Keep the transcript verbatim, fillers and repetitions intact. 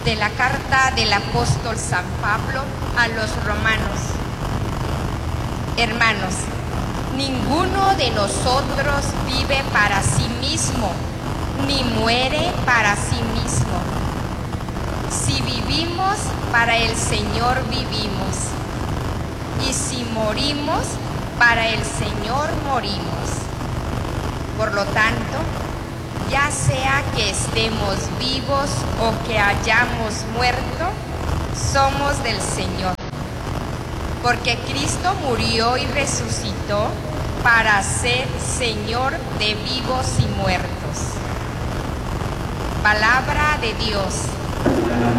de la carta del apóstol San Pablo a los romanos. Hermanos, ninguno de nosotros vive para sí mismo, ni muere para sí mismo. Si vivimos, para el Señor vivimos, y si morimos, para el Señor morimos. Por lo tanto, ya sea que estemos vivos o que hayamos muerto, somos del Señor. Porque Cristo murió y resucitó para ser Señor de vivos y muertos. Palabra de Dios.